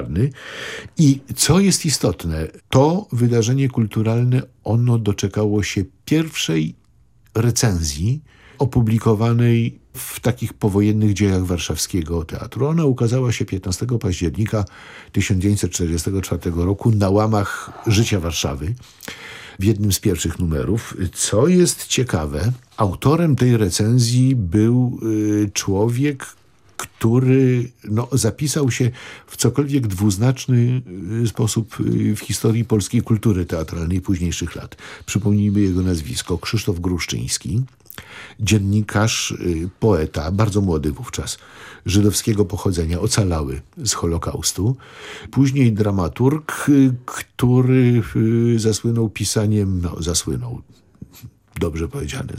popularny. I co jest istotne, to wydarzenie kulturalne, ono doczekało się pierwszej recenzji opublikowanej w takich powojennych dziejach warszawskiego teatru. Ona ukazała się 15 października 1944 roku na łamach Życia Warszawy, w jednym z pierwszych numerów. Co jest ciekawe, autorem tej recenzji był człowiek, który zapisał się w cokolwiek dwuznaczny sposób w historii polskiej kultury teatralnej późniejszych lat. Przypomnijmy jego nazwisko: Krzysztof Gruszczyński, dziennikarz, poeta, bardzo młody wówczas, żydowskiego pochodzenia, ocalały z Holokaustu. Później dramaturg, który zasłynął pisaniem, dobrze powiedziane,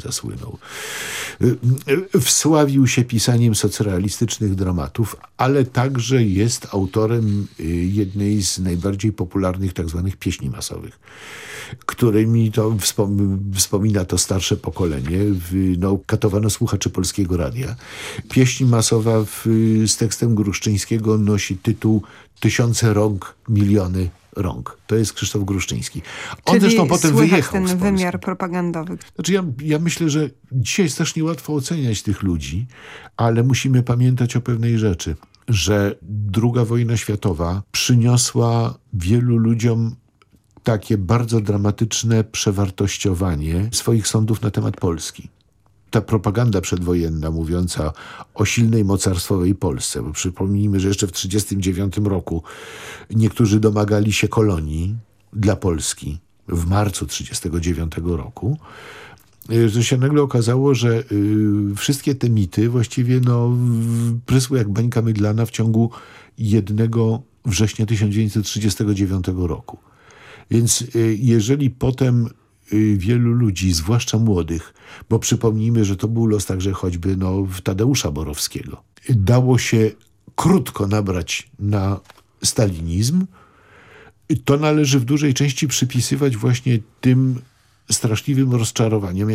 wsławił się pisaniem socrealistycznych dramatów, ale także jest autorem jednej z najbardziej popularnych tak zwanych pieśni masowych, którymi to wspomina to starsze pokolenie. Katowano słuchaczy Polskiego Radia. Pieśń masowa z tekstem Gruszczyńskiego nosi tytuł Tysiące rąk, miliony rąk. To jest Krzysztof Gruszczyński. On zresztą potem wyjechał ten wymiar propagandowy. Znaczy ja myślę, że dzisiaj jest strasznie łatwo oceniać tych ludzi, ale musimy pamiętać o pewnej rzeczy, że II wojna światowa przyniosła wielu ludziom takie bardzo dramatyczne przewartościowanie swoich sądów na temat Polski. Ta propaganda przedwojenna mówiąca o silnej mocarstwowej Polsce, bo przypomnijmy, że jeszcze w 1939 roku niektórzy domagali się kolonii dla Polski w marcu 1939 roku, że się nagle okazało, że wszystkie te mity właściwie prysły jak bańka mydlana w ciągu 1 września 1939 roku. Więc jeżeli potem wielu ludzi, zwłaszcza młodych, bo przypomnijmy, że to był los także choćby Tadeusza Borowskiego, dało się krótko nabrać na stalinizm, to należy w dużej części przypisywać właśnie tym straszliwym rozczarowaniom,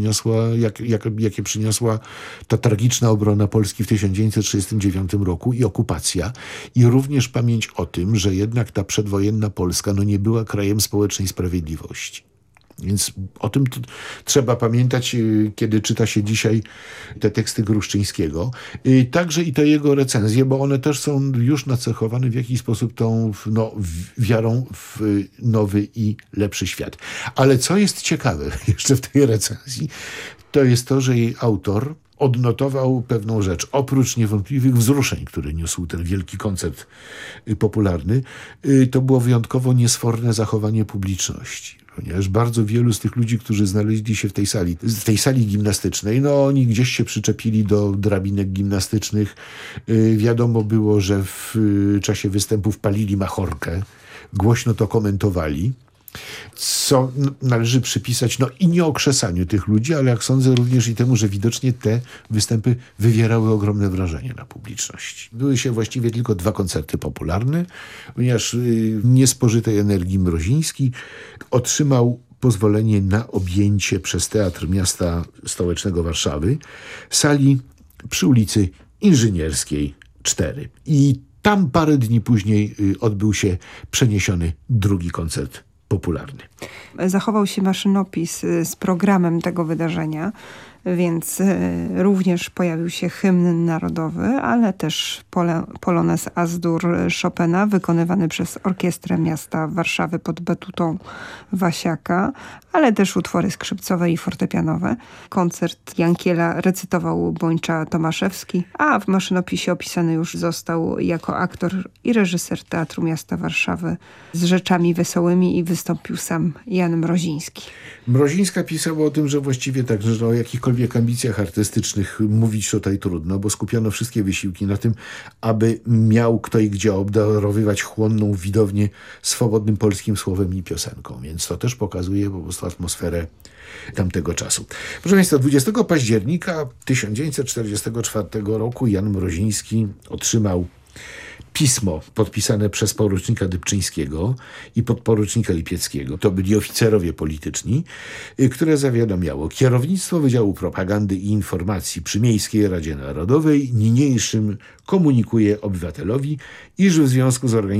jakie przyniosła ta tragiczna obrona Polski w 1939 roku i okupacja. I również pamięć o tym, że jednak ta przedwojenna Polska nie była krajem społecznej sprawiedliwości. Więc o tym trzeba pamiętać, kiedy czyta się dzisiaj te teksty Gruszczyńskiego. Także i te jego recenzje, bo one też są już nacechowane w jakiś sposób tą wiarą w nowy i lepszy świat. Ale co jest ciekawe jeszcze w tej recenzji, to jest to, że jej autor odnotował pewną rzecz. Oprócz niewątpliwych wzruszeń, które niósł ten wielki koncert popularny, to było wyjątkowo niesforne zachowanie publiczności. Ponieważ bardzo wielu z tych ludzi, którzy znaleźli się w tej sali gimnastycznej, oni gdzieś się przyczepili do drabinek gimnastycznych. Wiadomo było, że w czasie występów palili machorkę. Głośno to komentowali. Co należy przypisać i nieokrzesaniu tych ludzi, ale jak sądzę również i temu, że widocznie te występy wywierały ogromne wrażenie na publiczności. Były się właściwie tylko 2 koncerty popularne, ponieważ niespożytej energii Mroziński otrzymał pozwolenie na objęcie przez Teatr Miasta Stołecznego Warszawy sali przy ulicy Inżynierskiej 4. I tam parę dni później odbył się przeniesiony 2 koncert popularny. Zachował się maszynopis z programem tego wydarzenia, więc również pojawił się hymn narodowy, ale też polonez As-dur Chopina, wykonywany przez Orkiestrę Miasta Warszawy pod batutą Wasiaka, ale też utwory skrzypcowe i fortepianowe. Koncert Jankiela recytował Bończa Tomaszewski, a w maszynopisie opisany już został jako aktor i reżyser Teatru Miasta Warszawy z rzeczami wesołymi i wystąpił sam Jan Mroziński. Mrozińska pisała o tym, że właściwie tak, że o jakichkolwiek ambicjach artystycznych mówić tutaj trudno, bo skupiono wszystkie wysiłki na tym, aby miał kto i gdzie obdarowywać chłonną widownię swobodnym polskim słowem i piosenką. Więc to też pokazuje po prostu atmosferę tamtego czasu. Proszę Państwa, 20 października 1944 roku Jan Mroziński otrzymał pismo podpisane przez porucznika Dybczyńskiego i podporucznika Lipieckiego. To byli oficerowie polityczni, które zawiadamiało: kierownictwo Wydziału Propagandy i Informacji przy Miejskiej Radzie Narodowej niniejszym komunikuje obywatelowi, iż w związku z organizacją